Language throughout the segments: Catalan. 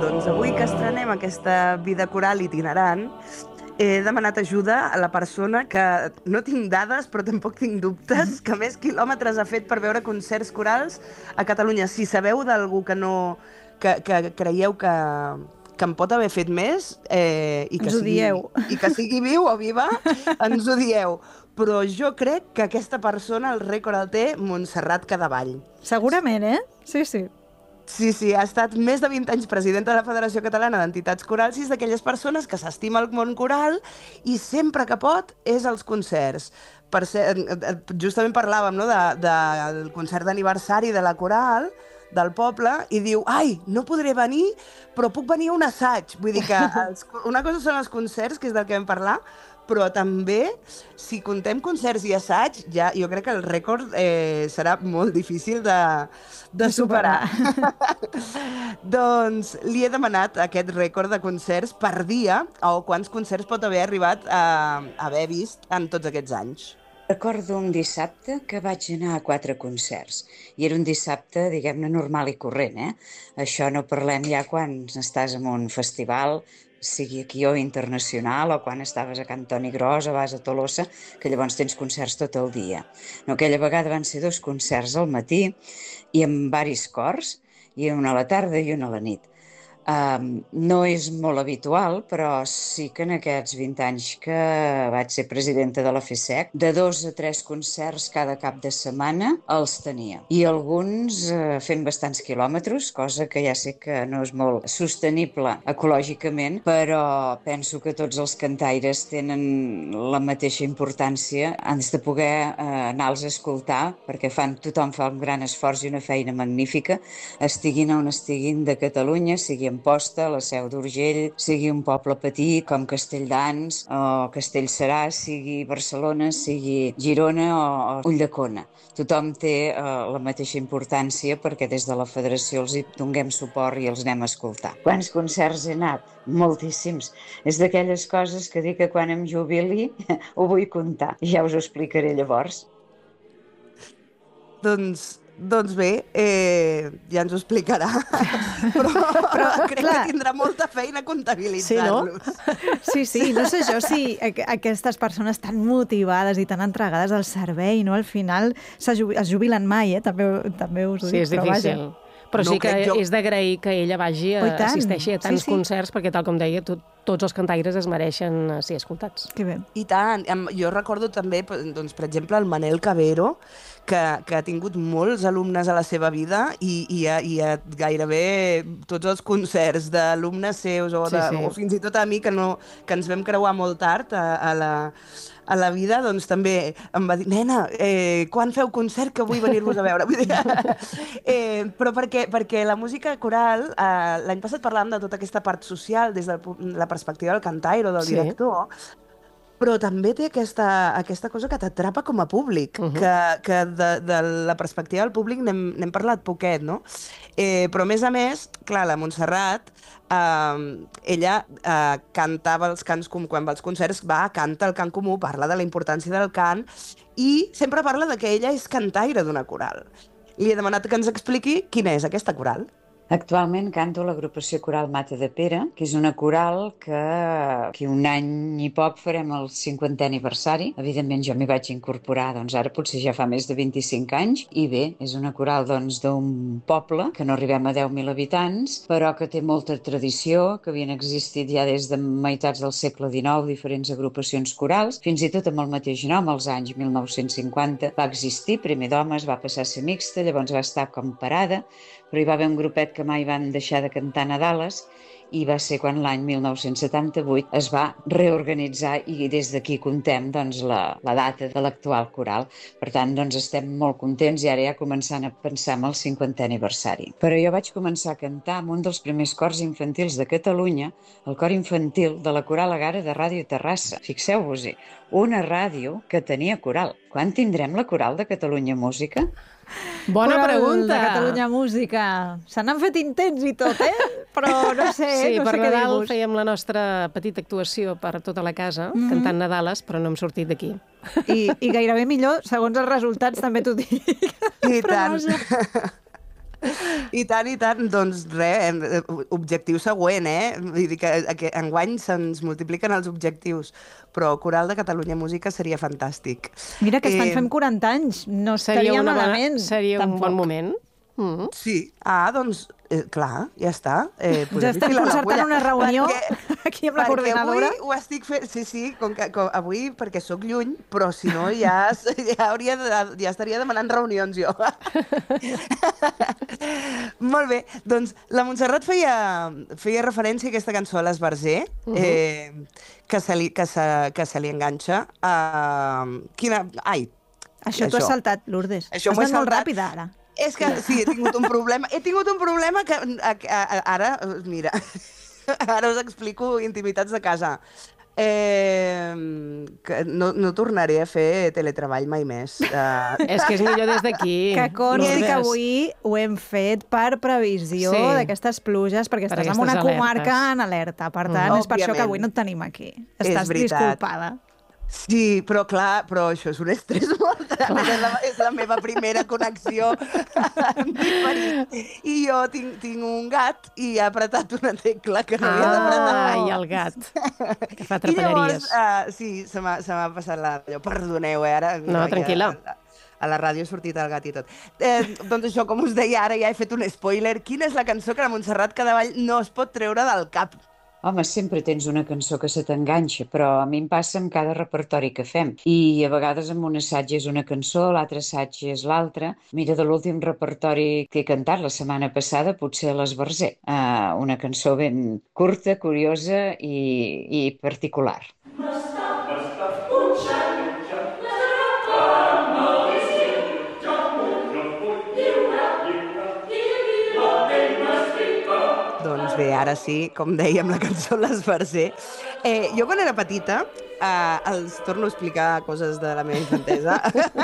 Doncs avui que estrenem aquesta vida coral itinerant, he demanat ajuda a la persona que no tinc dades, però tampoc tinc dubtes, que més quilòmetres ha fet per veure concerts corals a Catalunya. Si sabeu d'algú que no... que creieu que en pot haver fet més Ens ho dieu. i que sigui viu o viva, ens ho dieu. Però jo crec que aquesta persona el rècord el té Montserrat Cadevall. Segurament, Sí, sí. Sí, ha estat més de 20 anys presidenta de la Federació Catalana d'Entitats Corals i és d'aquelles persones que s'estima el món coral i sempre que pot és als concerts. Justament parlàvem, no, del concert d'aniversari de la coral del poble i diu, ai, no podré venir, però puc venir a un assaig. Vull dir que una cosa són els concerts, que és del que vam parlar, però també, si contem concerts i assaig, ja jo crec que el rècord serà molt difícil de superar. Doncs li he demanat aquest rècord de concerts per dia, o quants concerts pot haver arribat a haver vist en tots aquests anys. Recordo un dissabte que vaig anar a 4 concerts, i era un dissabte, diguem-ne, normal i corrent, Això no parlem ja quan estàs en un festival, sigui aquí o internacional, o quan estaves a Can Toni Gros o vas a Tolosa, que llavors tens concerts tot el dia. No, aquella vegada van ser 2 concerts al matí i amb varis cors, i una a la tarda i una a la nit. No és molt habitual, però sí que en aquests 20 anys que vaig ser presidenta de la FESEC, de 2 a 3 concerts cada cap de setmana els tenia. I alguns fent bastants quilòmetres, cosa que ja sé que no és molt sostenible ecològicament, però penso que tots els cantaires tenen la mateixa importància. Has de poder anar-los a escoltar, perquè tothom fa un gran esforç i una feina magnífica, estiguin on estiguin de Catalunya, sigui Amposta, la Seu d'Urgell, sigui un poble petit com Castelldans o Castellserà, sigui Barcelona, sigui Girona o Ulldecona. Tothom té la mateixa importància perquè des de la federació els hi donem suport i els anem a escoltar. Quants concerts he anat? Moltíssims. És d'aquelles coses que dic que quan em jubili ho vull comptar. Ja us ho explicaré llavors. Doncs bé, ja ens ho explicarà, però crec que tindrà molta feina comptabilitzar-los. Sí, no sé jo si aquestes persones tan motivades i tan entregades al servei, no, al final es jubilen mai, també us ho dic. Sí, és difícil. Però sí que és d'agrair que ella assisteixi a tants concerts, perquè tal com deia, tots els cantaires es mereixen ser escoltats. Que bé. I tant. Jo recordo també, doncs, per exemple, el Manel Cabero, que ha tingut molts alumnes a la seva vida i a gairebé tots els concerts d'alumnes seus o fins i tot a mi, que ens vam creuar molt tard a la vida, doncs també em va dir, nena, quan feu concert que vull venir-vos a veure? Però perquè la música coral, l'any passat parlàvem de tota aquesta part social des de la perspectiva del cantaire o del director, però també té aquesta cosa que t'atrapa com a públic, que de la perspectiva del públic n'hem parlat poquet, no? Però a més, clar, la Montserrat, ella cantava els cants comú, quan va als concerts canta el cant comú, parla de la importància del cant i sempre parla de que ella és cantaire d'una coral. Li he demanat que ens expliqui quina és aquesta coral. Actualment canto a l'agrupació coral Mata de Pere, que és una coral que aquí un any i poc farem el 50è aniversari. Evidentment jo m'hi vaig incorporar, doncs ara potser ja fa més de 25 anys, i bé, és una coral doncs d'un poble, que no arribem a 10.000 habitants, però que té molta tradició, que havien existit ja des de meitats del segle XIX diferents agrupacions corals, fins i tot amb el mateix nom, als anys 1950 va existir, primer d'homes, va passar a ser mixta, llavors va estar com parada, però hi va haver un grupet que mai van deixar de cantar Nadales i va ser quan l'any 1978 es va reorganitzar i des d'aquí contem doncs, la data de l'actual coral. Per tant, doncs, estem molt contents i ara ja començant a pensar en el 50è aniversari. Però jo vaig començar a cantar amb un dels primers cors infantils de Catalunya, el cor infantil de la Coral Egara de Ràdio Terrassa. Fixeu-vos-hi, una ràdio que tenia coral. Quan tindrem la coral de Catalunya Música? Bona pregunta! De Catalunya Música. Se n'han fet intents i tot, però no sé, sí, no sé per què Nadal dir-vos. fèiem la nostra petita actuació per tota la casa, cantant Nadales, però no hem sortit d'aquí. I gairebé millor, segons els resultats, també t'ho dic. I tant. I tant. Doncs res, objectiu següent, Vull dir que enguany se'ns multipliquen els objectius, però Coral de Catalunya Música seria fantàstic. Mira que fem 40 anys, no estaria malament. Seria un bon moment. Sí, doncs, clar, ja està. Ja estem concertant una reunió aquí amb la coordinadora. Perquè avui ho estic fent, sí, com avui perquè sóc lluny, però si no ja estaria demanant reunions jo. Molt bé, doncs la Montserrat feia referència a aquesta cançó a l'Esbarzer, que se li enganxa. Això t'ho has saltat, Lourdes. Has anat molt ràpida, ara. És que sí, he tingut un problema. He tingut un problema que ara, mira, ara us explico intimitats de casa. Que no tornaré a fer teletreball mai més. És que és millor des d'aquí. Que consti que avui ho hem fet per previsió d'aquestes pluges, perquè estàs en una comarca en alerta. Per tant, és per això que avui no et tenim aquí. Estàs disculpada. Sí, però clar, això és un estrès molt gran. És la meva primera connexió diferent. I jo tinc un gat i ha apretat una tecla que no havia d'apretar. Ai, el gat, que fa trapelleries. I llavors, sí, se m'ha passat allò. Perdoneu, ara... No, tranquil·la. A la ràdio ha sortit el gat i tot. Doncs això, com us deia, ara ja he fet un spoiler. Quina és la cançó que la Montserrat Cadevall no es pot treure del cap? Home, sempre tens una cançó que se t'enganxa, però a mi em passa amb cada repertori que fem. I a vegades amb un assaig és una cançó, l'altre assaig és l'altra. Mira, de l'últim repertori que he cantat la setmana passada, potser l'Esbarzer. Una cançó ben curta, curiosa i particular. Doncs bé, ara sí, com dèiem, la cançó l'Esbarzer. Jo quan era petita, els torno a explicar coses de la meva infantesa.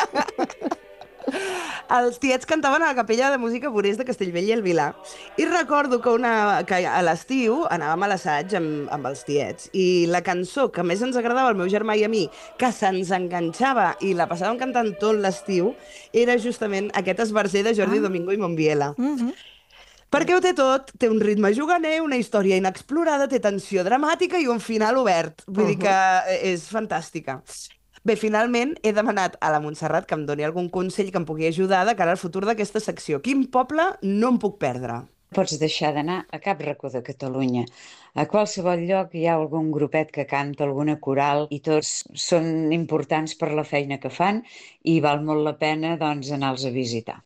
Els tiets cantaven a la capella de música Borés de Castellbell i el Vilar. I recordo que a l'estiu anàvem a l'assaig amb els tiets. I la cançó que més ens agradava al meu germà i a mi, que se'ns enganxava i la passàvem cantant tot l'estiu, era justament aquest Esbarzer de Jordi Domingo i Monbiela. Perquè ho té tot, té un ritme juganer, una història inexplorada, té tensió dramàtica i un final obert. Vull dir que és fantàstica. Bé, finalment he demanat a la Montserrat que em doni algun consell que em pugui ajudar de cara al futur d'aquesta secció. Quin poble no em puc perdre? Pots deixar d'anar a cap racó de Catalunya. A qualsevol lloc hi ha algun grupet que canta, alguna coral, i tots són importants per la feina que fan i val molt la pena anar-los a visitar.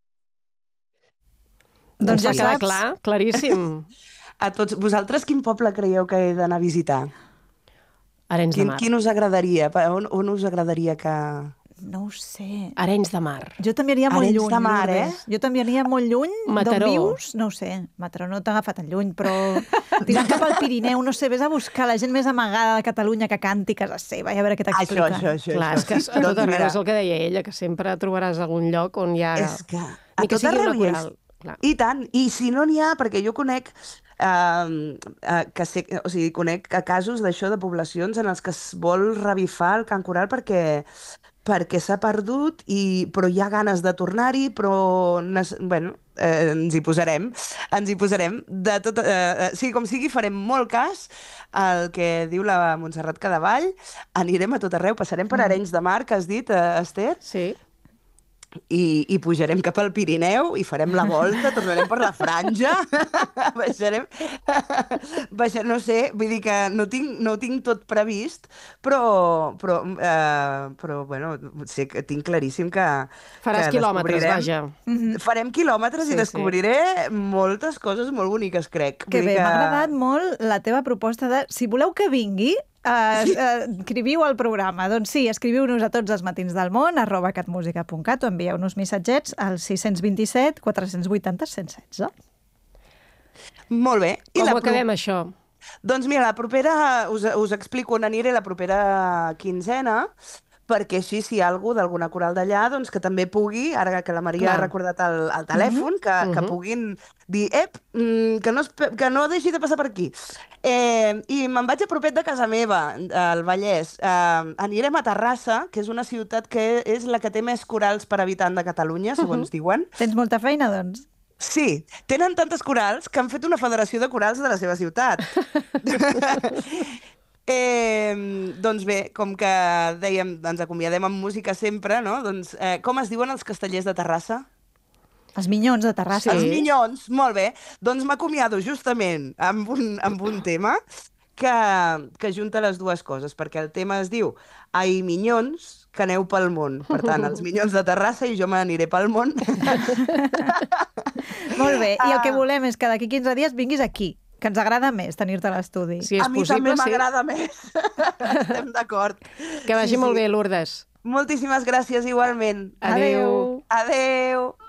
Doncs ja queda clar, claríssim. A tots vosaltres, quin poble creieu que he d'anar a visitar? Arenys de Mar. Quin us agradaria? On us agradaria que... No ho sé. Arenys de Mar. Jo també aniria molt lluny. Arenys de Mar, Jo també aniria molt lluny. Mataró. D'on vius? No ho sé. Mataró no t'agafa tan lluny, però tirant cap al Pirineu, no sé, vés a buscar la gent més amagada de Catalunya que canti casa seva i a veure què t'expliquen. Això. Clar, és que a tot arreu és el que deia ella, que sempre trobaràs algun lloc on hi ha... És que a tot arreu hi és. I tant, i si no n'hi ha, perquè jo conec conec casos d'això de poblacions en els que es vol revifar el cant coral perquè s'ha perdut, però hi ha ganes de tornar-hi, però bueno, ens hi posarem. De tot, sigui com sigui, farem molt cas al que diu la Montserrat Cadevall, anirem a tot arreu, passarem per Arenys de Mar, que has dit, Esther? Sí. I pujarem cap al Pirineu i farem la volta, tornarem per la Franja, baixarem, no sé, vull dir que no ho tinc tot previst, però bueno, sé que tinc claríssim que faràs quilòmetres, vaja. Farem quilòmetres i descobriré moltes coses molt boniques, crec. Que bé, m'ha agradat molt la teva proposta de, si voleu que vingui, escriviu al programa. Doncs sí, escriviu-nos a tots els matins del món @catmusica.cat o envieu-nos missatgets al 627 480 116. Molt bé. Com ho acabem, això? Doncs mira, la propera, us explico on aniré la propera quinzena, perquè així, si hi ha algú d'alguna coral d'allà, doncs que també pugui, ara que la Maria ha recordat el telèfon, que puguin dir, que no deixi de passar per aquí. I me'n vaig a propet de casa meva, al Vallès. Anirem a Terrassa, que és una ciutat que és la que té més corals per habitant de Catalunya, segons diuen. Tens molta feina, doncs. Sí, tenen tantes corals que han fet una federació de corals de la seva ciutat. Doncs bé, com que dèiem, ens acomiadem amb música sempre, no? Doncs, com es diuen els castellers de Terrassa? Els Minyons de Terrassa. Els Minyons, molt bé. Doncs m'acomiado justament amb un tema que junta les dues coses, perquè el tema es diu Ai, Minyons, que aneu pel món. Per tant, els Minyons de Terrassa i jo m'aniré pel món. Molt bé, i el que volem és que d'aquí 15 dies vinguis aquí, que ens agrada més tenir-te a l'estudi. Si és a mi possible, també m'agrada més. Estem d'acord. Que vagi molt bé, Lourdes. Moltíssimes gràcies, igualment. Adéu. Adéu.